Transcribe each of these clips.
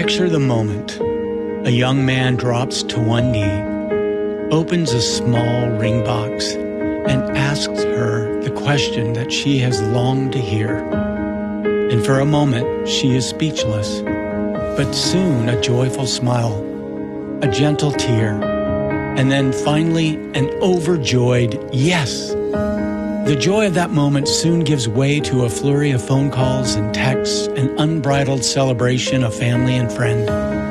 Picture the moment. A young man drops to one knee, opens a small ring box, and asks her the question that she has longed to hear. And for a moment, she is speechless. But soon a joyful smile, a gentle tear, and then finally an overjoyed yes. The joy of that moment soon gives way to a flurry of phone calls and texts and unbridled celebration of family and friend.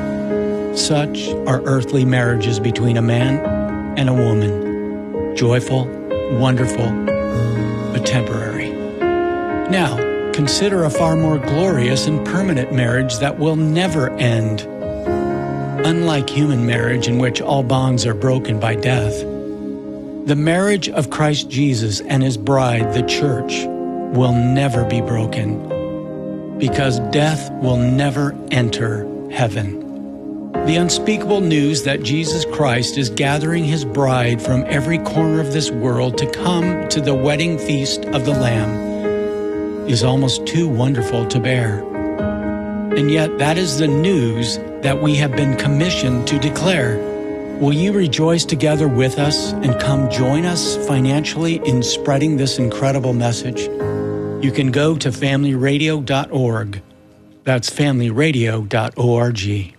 Such are earthly marriages between a man and a woman. Joyful, wonderful, but temporary. Now, consider a far more glorious and permanent marriage that will never end. Unlike human marriage in which all bonds are broken by death, the marriage of Christ Jesus and His bride, the church, will never be broken because death will never enter heaven. The unspeakable news that Jesus Christ is gathering His bride from every corner of this world to come to the wedding feast of the Lamb is almost too wonderful to bear. And yet that is the news that we have been commissioned to declare. Will you rejoice together with us and come join us financially in spreading this incredible message? You can go to familyradio.org. That's familyradio.org. You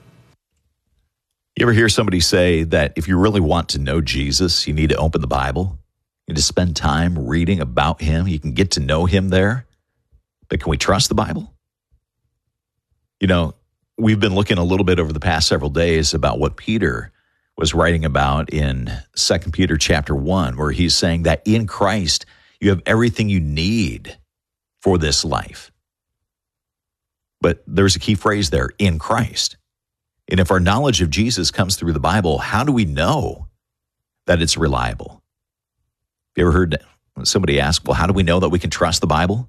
ever hear somebody say that if you really want to know Jesus, you need to open the Bible? You need to spend time reading about Him. You can get to know Him there. But can we trust the Bible? You know, we've been looking a little bit over the past several days about what Peter was writing about in 2 Peter chapter 1, where he's saying that in Christ, you have everything you need for this life. But there's a key phrase there, in Christ. And if our knowledge of Jesus comes through the Bible, how do we know that it's reliable? Have you ever heard somebody ask, well, how do we know that we can trust the Bible?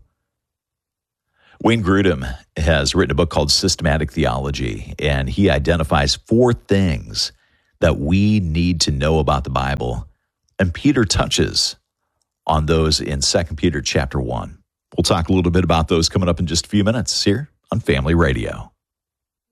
Wayne Grudem has written a book called Systematic Theology, and he identifies 4 things that we need to know about the Bible. And Peter touches on those in 2 Peter chapter 1. We'll talk a little bit about those coming up in just a few minutes here on Family Radio.